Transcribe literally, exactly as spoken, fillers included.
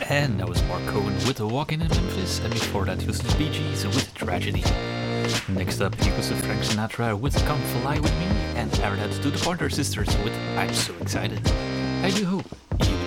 And that was Mark Cohen with The Walk-In in Memphis, and before that he was the Bee Gees with Tragedy. Next up he was Frank Sinatra with Come Fly With Me, and after that to the Pointer Sisters with I'm So Excited. I do hope you